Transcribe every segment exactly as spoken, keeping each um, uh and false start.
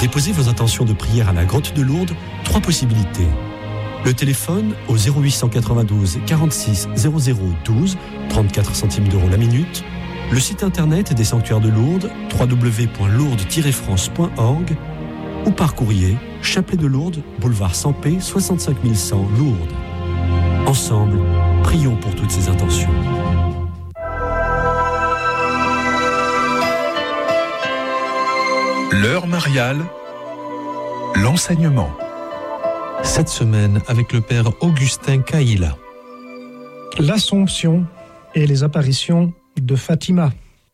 déposer vos intentions de prière à la grotte de Lourdes, trois possibilités. Le téléphone au zéro huit cent quatre-vingt-douze quarante-six zéro zéro douze, trente-quatre centimes d'euros la minute. Le site internet des sanctuaires de Lourdes, w w w point lourdes tiret france point org, ou par courrier, Chapelet de Lourdes, boulevard Sampé, soixante-cinq mille cent Lourdes. Ensemble, prions pour toutes ces intentions. L'heure mariale, l'enseignement. Cette semaine avec le père Augustin Caïla. L'Assomption et les apparitions de Fatima.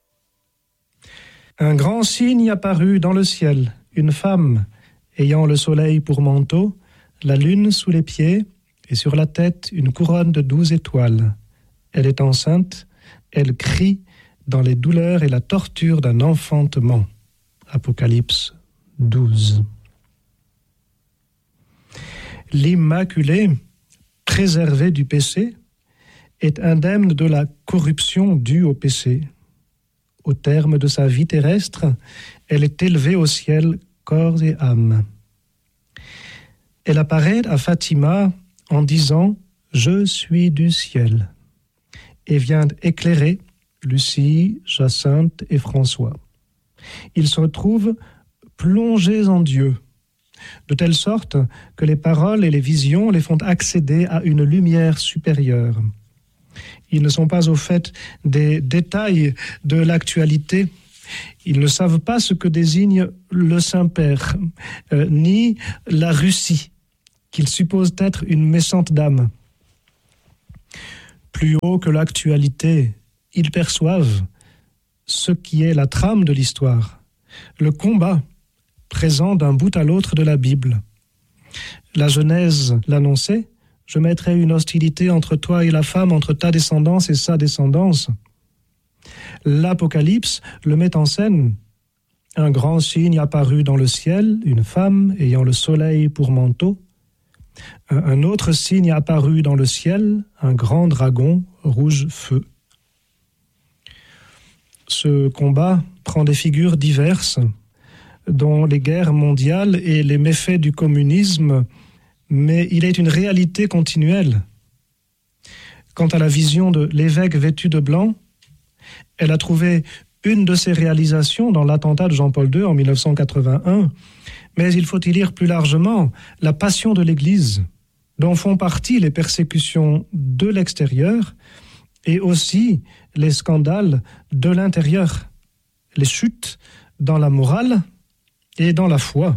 Un grand signe apparut dans le ciel, une femme ayant le soleil pour manteau, la lune sous les pieds et sur la tête une couronne de douze étoiles. Elle est enceinte, elle crie dans les douleurs et la torture d'un enfantement. Apocalypse douze. L'Immaculée, préservée du péché, est indemne de la corruption due au péché. Au terme de sa vie terrestre, elle est élevée au ciel, corps et âme. Elle apparaît à Fatima en disant « Je suis du ciel » et vient éclairer Lucie, Jacinthe et François. Ils se retrouvent plongés en Dieu, de telle sorte que les paroles et les visions les font accéder à une lumière supérieure. Ils ne sont pas au fait des détails de l'actualité. Ils ne savent pas ce que désigne le Saint-Père, euh, ni la Russie, qu'ils supposent être une méchante dame. Plus haut que l'actualité, ils perçoivent ce qui est la trame de l'histoire, le combat présent d'un bout à l'autre de la Bible. La Genèse l'annonçait, « Je mettrai une hostilité entre toi et la femme, entre ta descendance et sa descendance. » L'Apocalypse le met en scène. Un grand signe apparut dans le ciel, une femme ayant le soleil pour manteau. Un autre signe apparut dans le ciel, un grand dragon rouge feu. Ce combat prend des figures diverses, dont les guerres mondiales et les méfaits du communisme, mais il est une réalité continuelle. Quant à la vision de l'évêque vêtu de blanc, elle a trouvé une de ses réalisations dans l'attentat de Jean-Paul deux en dix-neuf cent quatre-vingt-un, mais il faut y lire plus largement la passion de l'Église, dont font partie les persécutions de l'extérieur et aussi les scandales de l'intérieur, les chutes dans la morale et dans la foi.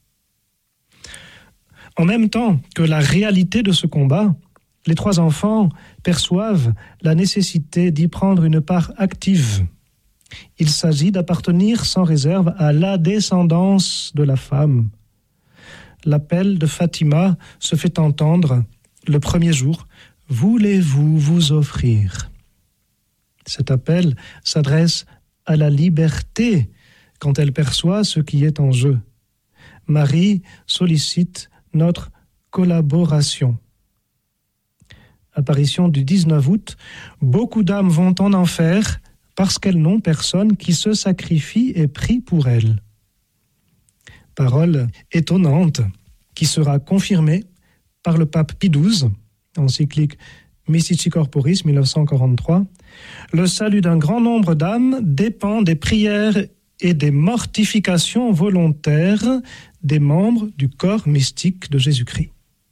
En même temps que la réalité de ce combat, les trois enfants perçoivent la nécessité d'y prendre une part active. Il s'agit d'appartenir sans réserve à la descendance de la femme. L'appel de Fatima se fait entendre le premier jour. « Voulez-vous vous offrir ?» Cet appel s'adresse à la liberté quand elle perçoit ce qui est en jeu. Marie sollicite notre collaboration. Apparition du dix-neuf août, beaucoup d'âmes vont en enfer parce qu'elles n'ont personne qui se sacrifie et prie pour elles. Parole étonnante qui sera confirmée par le pape Pie douze, encyclique Mystici Corporis dix-neuf cent quarante-trois. Le salut d'un grand nombre d'âmes dépend des prières et des mortifications volontaires des membres du corps mystique de Jésus-Christ.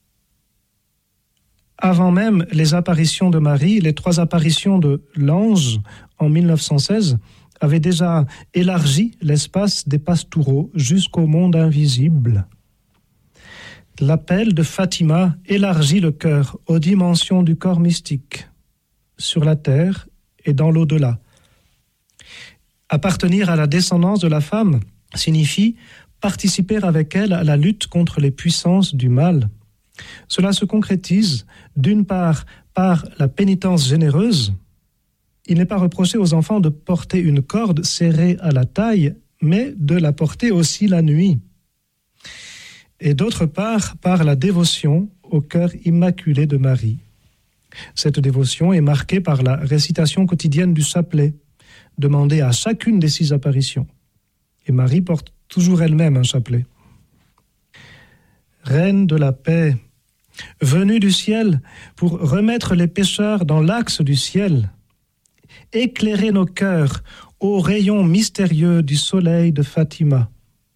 Avant même les apparitions de Marie, les trois apparitions de l'ange en dix-neuf cent seize avaient déjà élargi l'espace des pastoureaux jusqu'au monde invisible. L'appel de Fatima élargit le cœur aux dimensions du corps mystique, sur la terre et dans l'au-delà. Appartenir à la descendance de la femme signifie participer avec elle à la lutte contre les puissances du mal. Cela se concrétise, d'une part, par la pénitence généreuse. Il n'est pas reproché aux enfants de porter une corde serrée à la taille, mais de la porter aussi la nuit. Et d'autre part, par la dévotion au cœur immaculé de Marie. Cette dévotion est marquée par la récitation quotidienne du chapelet, demandée à chacune des six apparitions. Et Marie porte toujours elle-même un chapelet. Reine de la paix, venue du ciel pour remettre les pécheurs dans l'axe du ciel, éclairez nos cœurs aux rayons mystérieux du soleil de Fatima.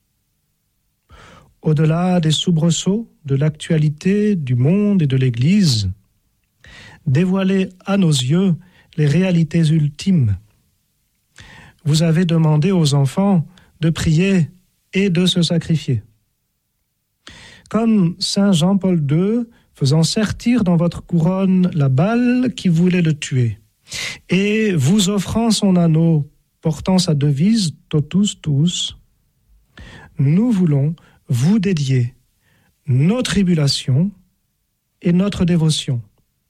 Au-delà des soubresauts de l'actualité, du monde et de l'Église, dévoilez à nos yeux les réalités ultimes. Vous avez demandé aux enfants de prier et de se sacrifier. Comme saint Jean-Paul deux, faisant sertir dans votre couronne la balle qui voulait le tuer, et vous offrant son anneau portant sa devise « Totus tuus », nous voulons vous dédier nos tribulations et notre dévotion.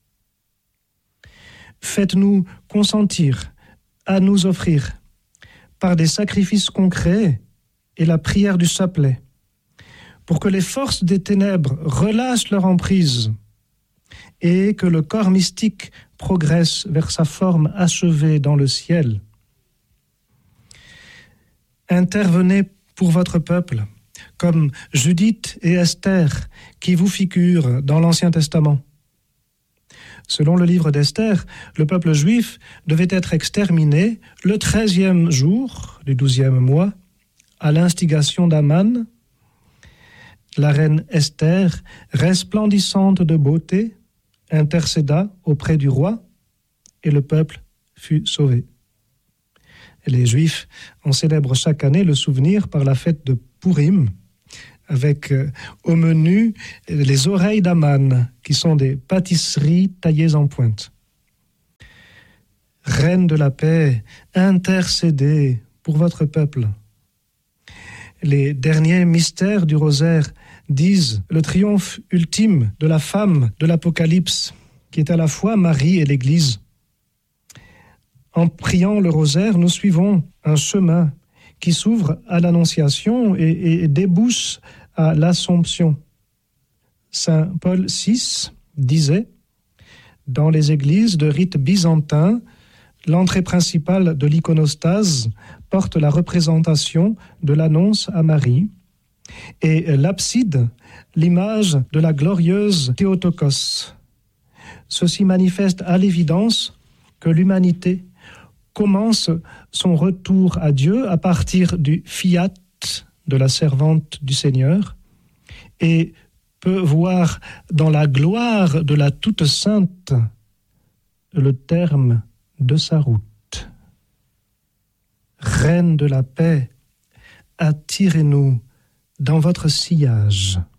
Faites-nous consentir à nous offrir, par des sacrifices concrets et la prière du chapelet, pour que les forces des ténèbres relâchent leur emprise et que le corps mystique progresse vers sa forme achevée dans le ciel. Intervenez pour votre peuple, comme Judith et Esther, qui vous figurent dans l'Ancien Testament. Selon le livre d'Esther, le peuple juif devait être exterminé le treizième jour du douzième mois, à l'instigation d'Aman. La reine Esther, resplendissante de beauté, intercéda auprès du roi et le peuple fut sauvé. Et les Juifs en célèbrent chaque année le souvenir par la fête de Purim, avec euh, au menu les oreilles d'Aman, qui sont des pâtisseries taillées en pointe. Reine de la paix, intercédez pour votre peuple. Les derniers mystères du rosaire disent le triomphe ultime de la femme de l'Apocalypse, qui est à la fois Marie et l'Église. En priant le rosaire, nous suivons un chemin qui s'ouvre à l'Annonciation et, et, et débouche à l'Assomption. Saint Paul six disait « Dans les églises de rite byzantin, l'entrée principale de l'iconostase porte la représentation de l'annonce à Marie et l'abside, l'image de la glorieuse Théotokos. Ceci manifeste à l'évidence que l'humanité commence son retour à Dieu à partir du fiat de la servante du Seigneur et peut voir dans la gloire de la toute sainte le terme de sa route. Reine de la paix, attirez-nous dans votre sillage.